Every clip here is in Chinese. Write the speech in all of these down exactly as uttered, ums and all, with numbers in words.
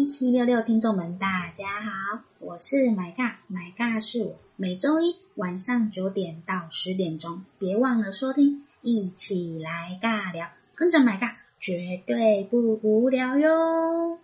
一七六六听众们大家好，我是买尬，买尬是我，每周一晚上九点到十点钟，别忘了收听，一起来尬聊，跟着买尬绝对不无聊哟。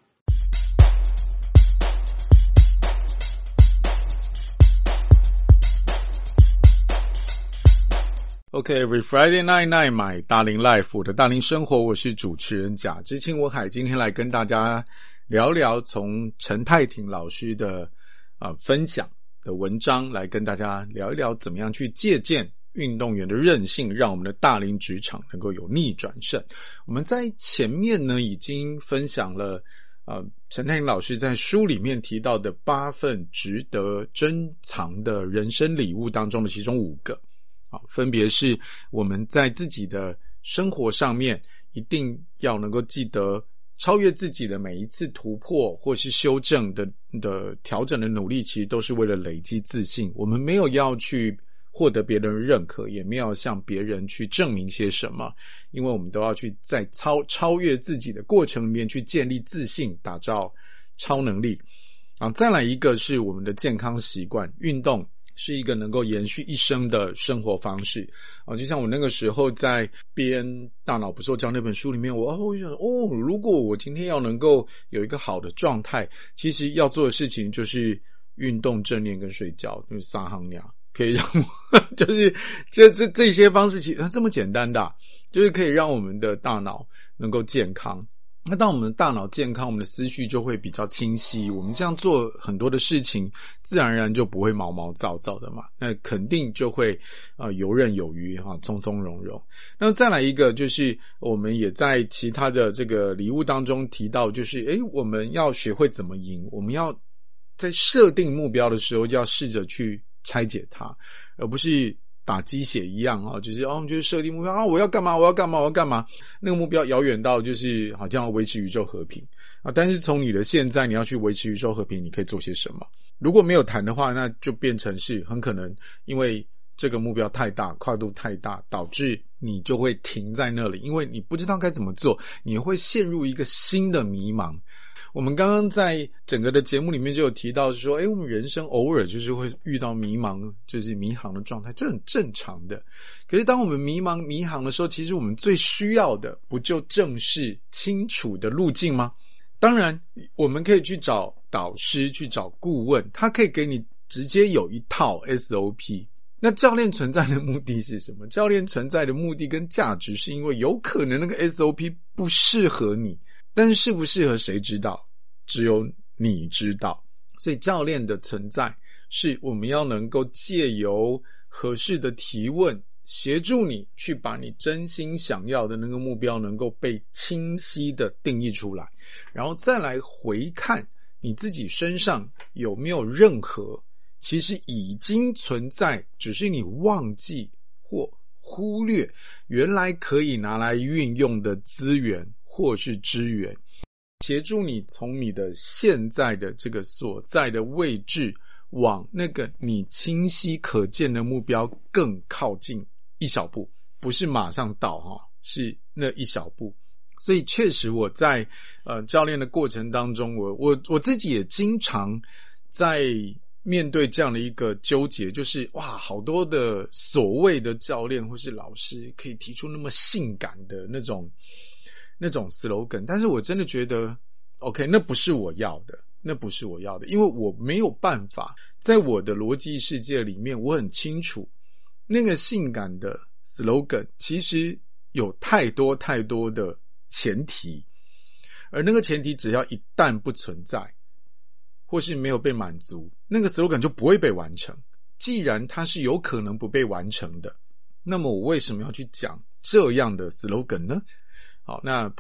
Okay, every Friday night night 买大龄 life 我的大龄生活，我是主持人贾知青我海，今天来跟大家聊聊从陈太廷老师的、呃、分享的文章，来跟大家聊一聊怎么样去借鉴运动员的韧性，让我们的大龄职场能够有逆转胜。我们在前面呢已经分享了呃，陈太廷老师在书里面提到的八份值得珍藏的人生礼物当中的其中五个，好，分别是我们在自己的生活上面一定要能够记得超越自己的每一次突破或是修正的的调整的努力，其实都是为了累积自信。我们没有要去获得别人的认可，也没有要向别人去证明些什么，因为我们都要去在超超越自己的过程里面去建立自信，打造超能力。啊，再来一个是我们的健康习惯，运动是一个能够延续一生的生活方式。啊，就像我那个时候在编大脑不受教那本书里面，我哦想哦，如果我今天要能够有一个好的状态，其实要做的事情就是运动、正念跟睡觉，就是三行鸟，可以让我就是这这这些方式其实这么简单的、啊，就是可以让我们的大脑能够健康。那当我们的大脑健康，我们的思绪就会比较清晰，我们这样做很多的事情自然而然就不会毛毛躁躁的嘛，那肯定就会呃游刃有余哈，从从容容。那再来一个就是我们也在其他的这个礼物当中提到，就是诶我们要学会怎么赢，我们要在设定目标的时候就要试着去拆解它，而不是打鸡血一样啊，就是哦，就是设定目标啊，我要干嘛，我要干嘛，我要干嘛，那个目标遥远到就是好像要维持宇宙和平啊。但是从你的现在，你要去维持宇宙和平，你可以做些什么？如果没有谈的话，那就变成是很可能因为这个目标太大，跨度太大，导致你就会停在那里，因为你不知道该怎么做，你会陷入一个新的迷茫。我们刚刚在整个的节目里面就有提到说，诶我们人生偶尔就是会遇到迷茫，就是迷航的状态，这很正常的。可是当我们迷茫迷航的时候，其实我们最需要的不就正是清楚的路径吗？当然我们可以去找导师，去找顾问，他可以给你直接有一套 S O P。 那教练存在的目的是什么？教练存在的目的跟价值是因为有可能那个 S O P 不适合你，但是适不适合谁知道？只有你知道。所以教练的存在是我们要能够借由合适的提问，协助你去把你真心想要的那个目标能够被清晰的定义出来，然后再来回看你自己身上有没有任何其实已经存在，只是你忘记或忽略原来可以拿来运用的资源或是资源，协助你从你的现在的这个所在的位置往那个你清晰可见的目标更靠近一小步，不是马上到哈，是那一小步。所以确实我在呃教练的过程当中，我我我自己也经常在面对这样的一个纠结，就是哇，好多的所谓的教练或是老师可以提出那么性感的那种那种 slogan， 但是我真的觉得 OK， 那不是我要的，那不是我要的，因为我没有办法在我的逻辑世界里面，我很清楚那个性感的 slogan 其实有太多太多的前提，而那个前提只要一旦不存在或是没有被满足，那个 slogan 就不会被完成。既然它是有可能不被完成的，那么我为什么要去讲这样的 slogan 呢？好，那